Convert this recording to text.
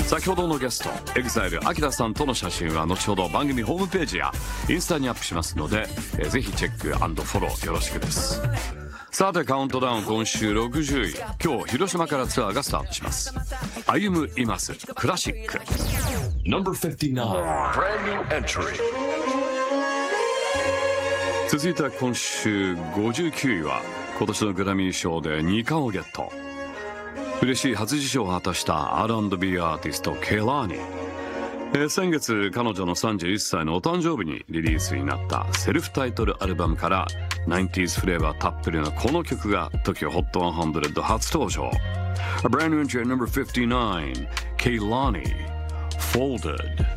先ほどのゲスト EXILE アキラさんとの写真は後ほど番組ホームページやインスタにアップしますので、ぜひチェック&フォローよろしくです。さてカウントダウン今週60位、今日広島からツアーがスタートします。歩むいますクラシック No.59 Brand new entry。 続いて今週59位は今年のグラミー賞で2冠をゲット、嬉しい初受賞を果たした R&B アーティストケイラーニ、先月彼女の31歳のお誕生日にリリースになったセルフタイトルアルバムから 90s フレーバーたっぷりのこの曲が TOKIO HOT100 初登場。 A brand new entry at number 59 Kehlani Folded。